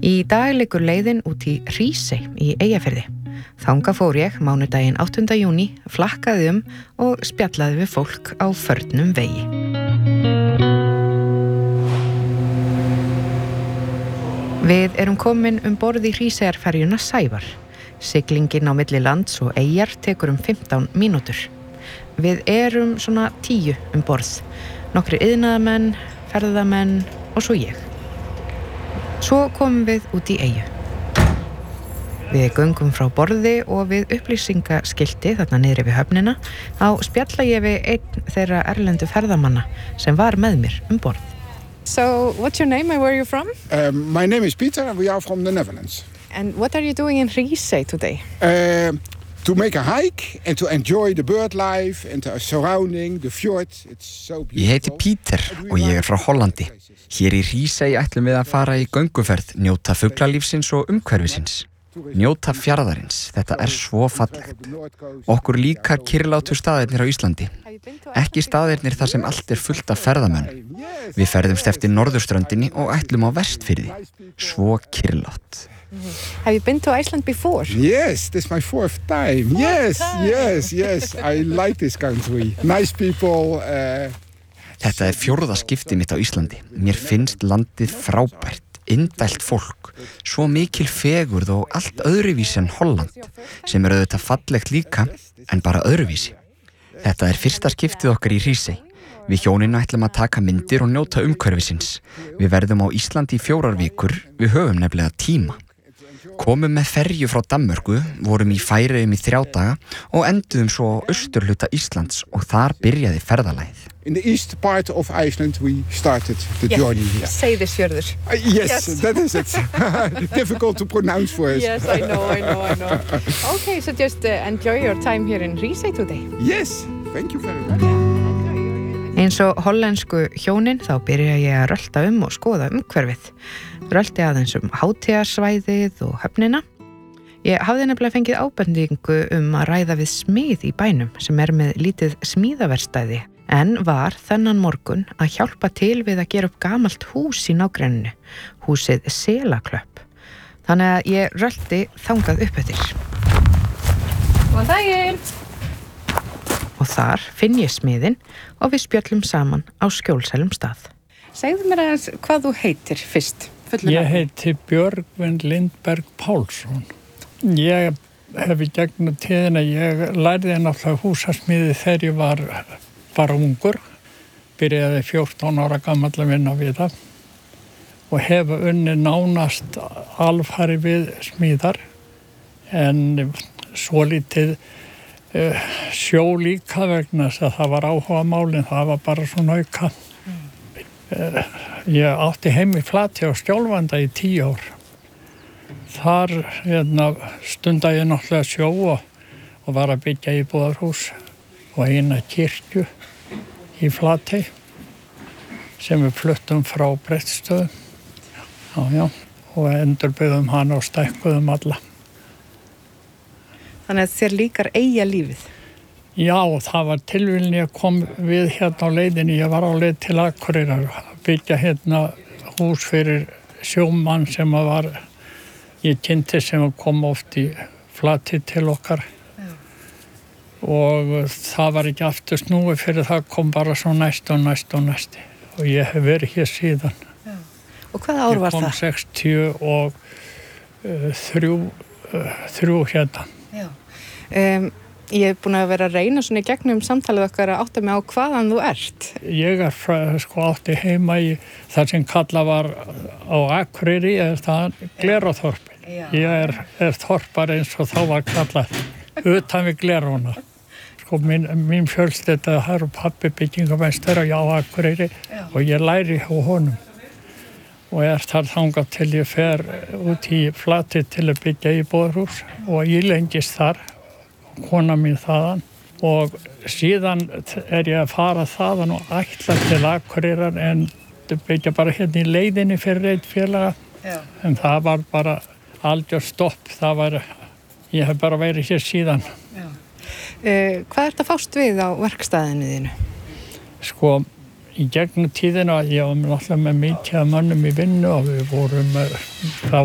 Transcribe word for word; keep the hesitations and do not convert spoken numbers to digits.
Í dag liggur leiðin út í Hrísey í Eyjafirði. Þangað fór ég mánudaginn áttunda júní, flakkaði um og spjallaði við fólk á förnum vegi. Við erum komin um borð í Hríseyjarferjuna Sævar. Siglingin á milli lands og eyjar tekur um fimmtán mínútur. Við erum svona tíu um borð. Nokkrir iðnaðarmenn, ferðamenn og svo ég. Svo komum við út í eyju. Við göngum frá borði og við upplýsingaskilti þarna niðri við höfnina á spjalla ég við einn þeirra erlendu ferðamanna sem var með mér um borð. So, what's your name and where are you from? Um, my name is Peter and we are from the Netherlands. And what are you doing in Hrísey today? Um, to make a hike and to enjoy the bird life and the surrounding, the fjord. It's so beautiful. Ég heiti Peter og ég er frá Hollandi. Hér í Hrísey ætlum við að fara í gönguferð, njóta fuglalífsins og umhverfisins. Njóta fjarðarins, þetta er svo fallegt. Okkur líkar kyrrlátu staðirnir á Íslandi. Ekki staðirnir þar sem allt er fullt af ferðamönnum. Við ferðumst eftir norðurströndinni og ætlum á Vestfirði. Svo kyrrlát. Have you been to Iceland before? Yes, this is my fourth time. Fourth yes, time. yes, yes. I like this country. Nice people. Uh, Þetta er fjórða skipti mitt á Íslandi. Mér finnst landið frábært, indælt fólk, svo mikil fegurð og allt öðruvísi en Holland, sem er auðvitað fallegt líka, en bara öðruvísi. Þetta er fyrsta skiptið okkar í Hrísey. Við hjónin ætlum að taka myndir og njóta umhverfisins. Við verðum á Íslandi í fjórar vikur, við höfum nefnilega tíma. Komum með ferju frá Danmörku, vorum í Færeyjum í þrjá daga og enduðum svo á austurhluta Íslands og þar byrjaði ferðalagið. In the east part of Iceland we started the yes. journey here. Seyðisfjörður. Uh, yes, yes, that is it. Difficult to pronounce for us. Yes, I know, I know, I know. Okay, so just uh, enjoy your time here in Hrísey today. Yes, thank you very much. Eins og hollensku hjónin þá byrja ég að rölta um og skoða umhverfið. Rölti aðeins um hátíðarsvæðið og höfnina. Ég hafði nefnilega fengið ábendingu um að ræða við smið í bænum sem er með lítið smíðaverkstæði en var þennan morgun að hjálpa til við að gera upp gamalt hús í nágrenninu, húsið Selaklöpp. Þannig að ég rölti þangað upp eftir. Góðan daginn! Og þar finn ég smiðinn og við spjöllum saman á skjólsælum stað. Segðu mér aðeins hvað þú heitir fyrst. Ég heiti Björgvin Lindberg Pálsson. Ég hef í gegnum tíðina, ég lærði náttúrulega húsasmíði þegar ég var bara ungur. Byrjaði fjórtán ára gamall að vinna við það og hef unnið nánast alfari við smíðar en svolítið uh, sjó líka vegna þess að það var áhuga málin, það var bara svona auka. Uh, ég átti heim í Flatey á Skjólfanda í tíu ár. Þar hérna, stundaði ég náttúrulega sjó og, og var að byggja íbúðarhús og eina kirkju í Flatey sem við fluttum frá Brettstöðum. Já, já, og endurbyggðum hana og stækkuðum alla. Þannig að þér líkar eyja lífið? Já, það var tilvílni að kom við hérna á leiðinni. Ég var á leið til Akureyrar að byggja hérna hús fyrir sjómann sem var, ég kynnti sem kom oft í Flatey til okkar. Já. Og það var ekki aftur snúið fyrir það kom bara svo næst og næst og næst. Og ég hef verið hér síðan. Já. Og hvaða ár var það? Ég kom sextíu og þrjú, uh, þrjú hérna. Já. Um, Ég hef búin að vera að reyna svona í gegnum samtalið okkar að átta mig á hvaðan þú ert. Ég er frá, sko átti heima í það sem kallað var á Akureyri, er það Gleráþorpin. Ég er, er þorpar eins og þá var kallað utan við Glerána. Sko mín, mín fjölskylda, það eru pabbi byggingameistari á Akureyri Já. Og ég læri hjá honum. Og er þar þangað til ég fer út í Flatey til að byggja íbúðarhús og ég lengist þar. Kona mín þaðan og síðan er ég að fara þaðan og ætla til Akureyrar en byggja bara hérna í leiðinni fyrir eitt félaga. Já. En það var bara algjör stopp, það var, ég hef bara verið hér síðan. Já. Uh, hvað ert að fást við á verkstæðinu þínu? Sko, í gegnum tíðina, ég var náttúrulega með mikið mönnum í vinnu og við vorum, það